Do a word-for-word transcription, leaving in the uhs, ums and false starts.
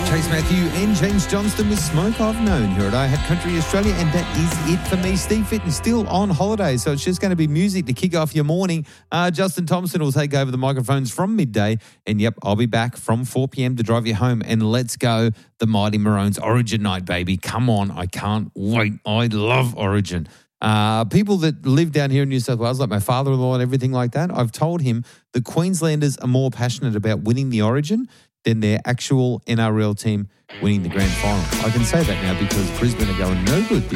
Chase Matthew and James Johnston with Smoke I've Known here at I Had Country Australia, and that is it for me. Steve Fitton still on holiday, so it's just going to be music to kick off your morning. Uh, Justin Thompson will take over the microphones from midday, and yep, I'll be back from four p.m. to drive you home, and let's go the Mighty Maroons Origin Night, baby. Come on, I can't wait. I love Origin. Uh, people that live down here in New South Wales, like my father-in-law and everything like that, I've told him the Queenslanders are more passionate about winning the Origin than their actual N R L team winning the grand final. I can say that now because Brisbane are going no good this